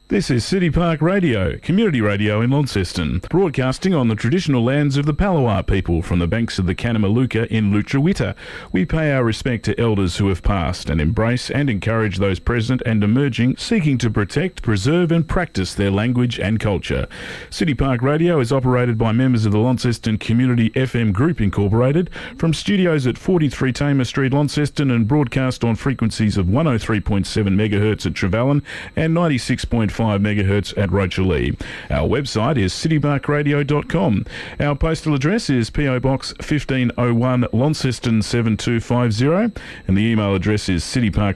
This is City Park Radio, community radio in Launceston, broadcasting on the traditional lands of the Palawa people from the banks of the Kanamaluka in Lutruwita. We pay our respect to elders who have passed and embrace and encourage those present and emerging, seeking to protect, preserve and practice their language and culture. City Park Radio is operated by members of the Launceston Community FM Group Incorporated from studios at 43 Tamer Street, Launceston, and broadcast on frequencies of 103.7 MHz at Trevellyn and 96.5 megahertz at Rochalee. Our website is cityparkradio.com. Our postal address is PO Box 1501 Launceston 7250, and the email address is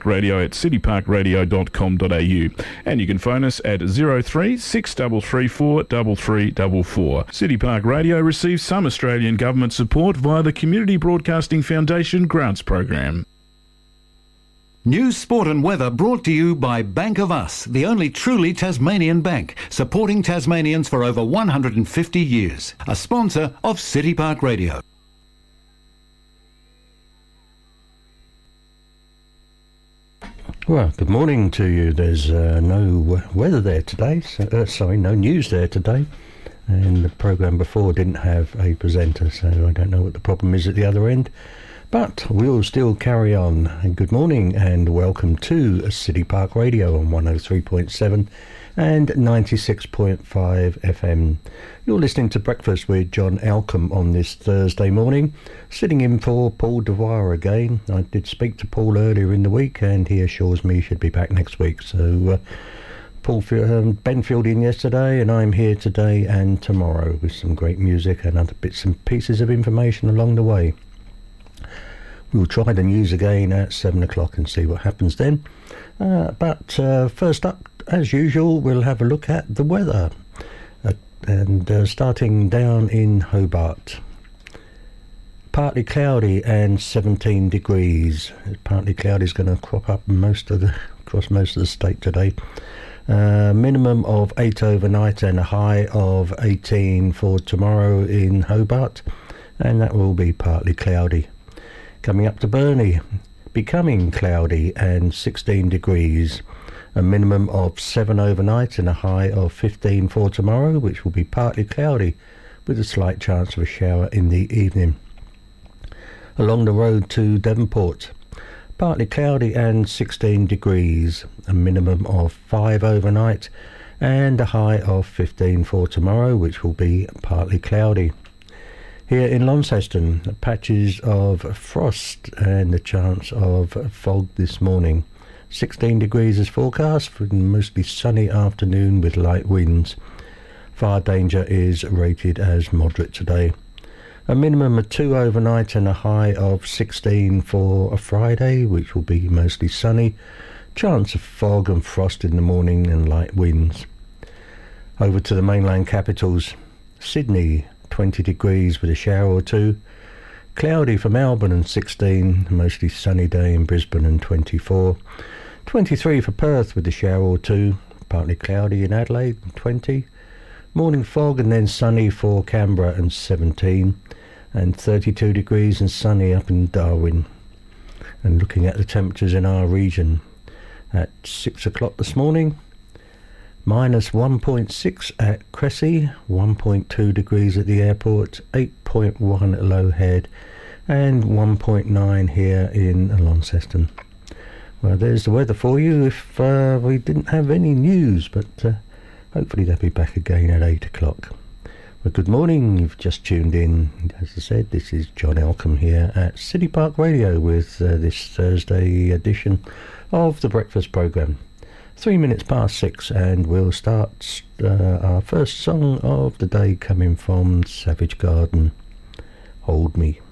cityparkradio@cityparkradio.com.au. And you can phone us at 03 6334 3344. City Park Radio receives some Australian government support via the Community Broadcasting Foundation Grants Program. News, sport and weather brought to you by Bank of Us, the only truly Tasmanian bank, supporting Tasmanians for over 150 years. A sponsor of City Park Radio. Well, good morning to you. There's no weather there today, no news there today. And the programme before didn't have a presenter, so I don't know what the problem is at the other end. But we'll still carry on. And good morning and welcome to City Park Radio on 103.7 and 96.5 FM. You're listening to Breakfast with John Alcombe on this Thursday morning, sitting in for Paul Dwyer again. I did speak to Paul earlier in the week and he assures me he should be back next week. So Ben filled in yesterday and I'm here today and tomorrow with some great music and other bits and pieces of information along the way. We'll try the news again at 7 o'clock and see what happens then. But first up, as usual, we'll have a look at the weather. Starting down in Hobart. Partly cloudy and 17 degrees. Partly cloudy is going to crop up across most of the state today. Minimum of 8 overnight and a high of 18 for tomorrow in Hobart. And that will be partly cloudy. Coming up to Burnie, becoming cloudy and 16 degrees. A minimum of 7 overnight and a high of 15 for tomorrow, which will be partly cloudy with a slight chance of a shower in the evening. Along the road to Devonport, partly cloudy and 16 degrees. A minimum of 5 overnight and a high of 15 for tomorrow, which will be partly cloudy. Here in Launceston, patches of frost and a chance of fog this morning. 16 degrees is forecast for a mostly sunny afternoon with light winds. Fire danger is rated as moderate today. A minimum of 2 overnight and a high of 16 for a Friday, which will be mostly sunny. Chance of fog and frost in the morning and light winds. Over to the mainland capitals. Sydney, 20 degrees with a shower or two. Cloudy for Melbourne and 16, mostly sunny day in Brisbane and 24. 23 for Perth with a shower or two, partly cloudy in Adelaide, 20. Morning fog and then sunny for Canberra and 17. And 32 degrees and sunny up in Darwin. And looking at the temperatures in our region at 6 o'clock this morning. Minus 1.6 at Cressy, 1.2 degrees at the airport, 8.1 at Low Head, and 1.9 here in Launceston. Well, there's the weather for you if we didn't have any news, but hopefully they'll be back again at 8 o'clock. Well, good morning, you've just tuned in. As I said, this is John Alcombe here at City Park Radio with this Thursday edition of the breakfast programme. 3 minutes past 6 and we'll start our first song of the day coming from Savage Garden, Hold Me.